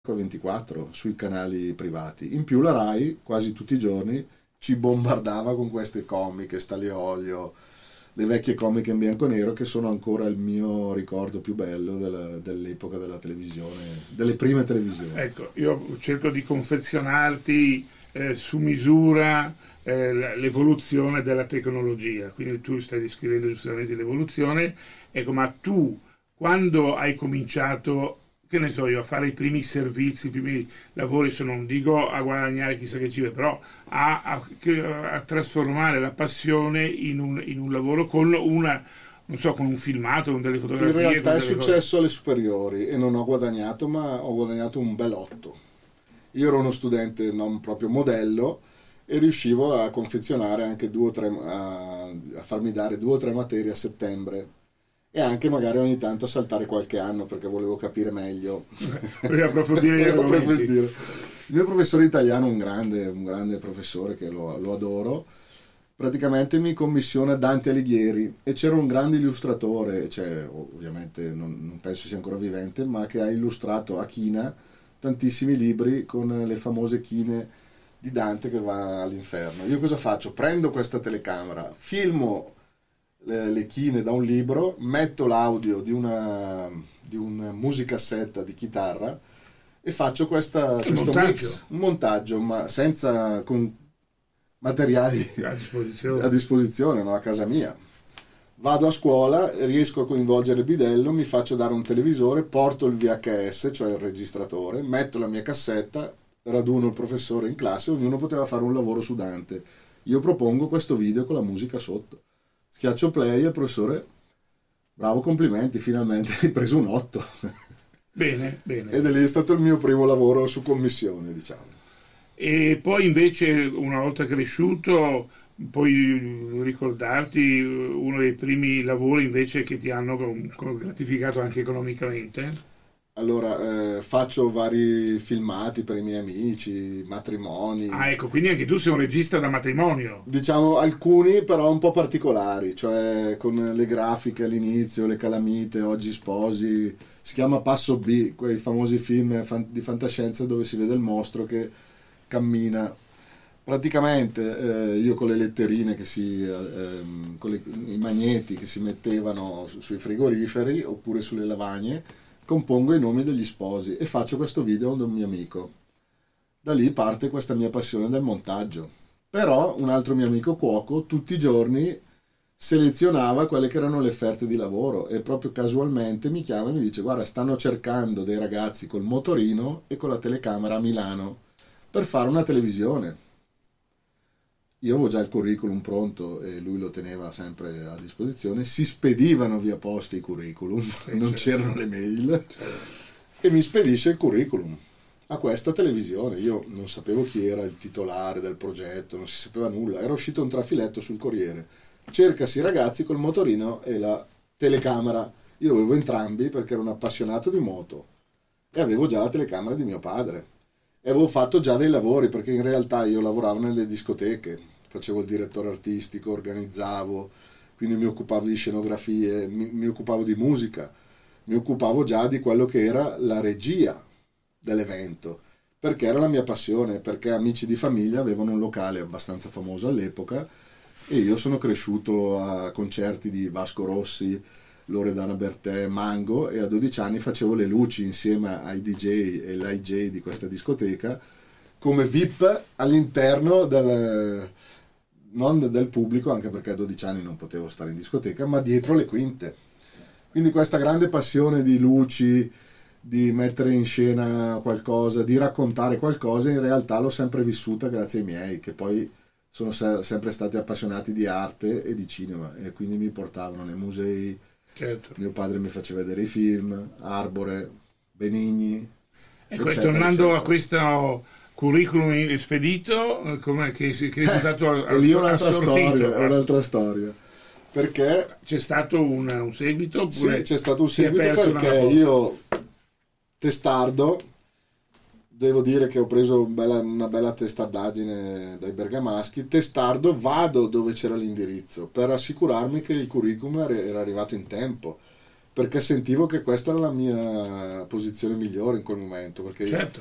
24 sui canali privati. In più la Rai quasi tutti i giorni ci bombardava con queste comiche, Stanlio e Olio, le vecchie comiche in bianco e nero, che sono ancora il mio ricordo più bello dell'epoca della televisione, delle prime televisioni. Ecco, io cerco di confezionarti su misura l'evoluzione della tecnologia, quindi tu stai descrivendo giustamente l'evoluzione, ecco, ma tu quando hai cominciato, che ne so io, a fare i primi servizi, i primi lavori, se non dico a guadagnare chissà che ci però a trasformare la passione in un lavoro con una, non so, con un filmato, con delle fotografie. In realtà è successo alle superiori e non ho guadagnato, ma ho guadagnato un bel 8. Io ero uno studente non proprio modello e riuscivo a confezionare anche a farmi dare 2 o 3 materie a settembre. E anche magari ogni tanto saltare qualche anno perché volevo capire meglio. Volevo approfondire. Il mio professore italiano, un grande professore che lo adoro, praticamente mi commissiona Dante Alighieri, e c'era un grande illustratore, cioè ovviamente non penso sia ancora vivente, ma che ha illustrato a china tantissimi libri con le famose chine di Dante che va all'inferno. Io cosa faccio? Prendo questa telecamera, filmo le chine da un libro, metto l'audio di un musicassetta di chitarra e faccio questo mix, un montaggio, ma senza con materiali a disposizione, no? A casa mia. Vado a scuola, riesco a coinvolgere il bidello, mi faccio dare un televisore, porto il VHS, cioè il registratore, metto la mia cassetta, raduno il professore in classe, ognuno poteva fare un lavoro su Dante. Io propongo questo video con la musica sotto. Schiaccio play e il professore, bravo, complimenti, finalmente hai preso un 8. Bene. Ed è lì stato il mio primo lavoro su commissione, diciamo. E poi invece, una volta cresciuto, puoi ricordarti uno dei primi lavori invece che ti hanno gratificato anche economicamente? Allora, faccio vari filmati per i miei amici, matrimoni. Ah, ecco, quindi anche tu sei un regista da matrimonio. Diciamo alcuni però un po' particolari, cioè con le grafiche all'inizio, le calamite, oggi sposi. Si chiama Passo B, quei famosi film di fantascienza dove si vede il mostro che cammina. Praticamente io con le letterine con i magneti che si mettevano sui frigoriferi oppure sulle lavagne, compongo i nomi degli sposi e faccio questo video ad un mio amico. Da lì parte questa mia passione del montaggio. Però un altro mio amico cuoco tutti i giorni selezionava quelle che erano le offerte di lavoro e proprio casualmente mi chiama e mi dice: guarda, stanno cercando dei ragazzi col motorino e con la telecamera a Milano per fare una televisione. Io avevo già il curriculum pronto e lui lo teneva sempre a disposizione. Si spedivano via posta i curriculum, non c'erano le mail, e mi spedisce il curriculum a questa televisione. Io non sapevo chi era il titolare del progetto, non si sapeva nulla, era uscito un trafiletto sul Corriere: cercasi ragazzi col motorino e la telecamera. Io avevo entrambi perché ero un appassionato di moto e avevo già la telecamera di mio padre e avevo fatto già dei lavori, perché in realtà io lavoravo nelle discoteche, facevo il direttore artistico, organizzavo, quindi mi occupavo di scenografie, mi occupavo di musica, mi occupavo già di quello che era la regia dell'evento, perché era la mia passione, perché amici di famiglia avevano un locale abbastanza famoso all'epoca e io sono cresciuto a concerti di Vasco Rossi, Loredana Bertè, Mango, e a 12 anni facevo le luci insieme ai DJ e l'IJ di questa discoteca come VIP all'interno non del pubblico, anche perché a 12 anni non potevo stare in discoteca, ma dietro le quinte. Quindi questa grande passione di luci, di mettere in scena qualcosa, di raccontare qualcosa, in realtà l'ho sempre vissuta grazie ai miei, che poi sono sempre stati appassionati di arte e di cinema e quindi mi portavano nei musei. Certo. Mio padre mi faceva vedere i film, Arbore, Benigni. Ecco, eccetera, tornando eccetera. a questo curriculum spedito, come che è risultato E lì è un'altra assortito? storia, perché c'è stato un seguito? Oppure sì, c'è stato un si è seguito, perso perché una io, testardo, devo dire che ho preso una bella testardaggine dai bergamaschi. Testardo, vado dove c'era l'indirizzo per assicurarmi che il curriculum era arrivato in tempo, perché sentivo che questa era la mia posizione migliore in quel momento, perché certo.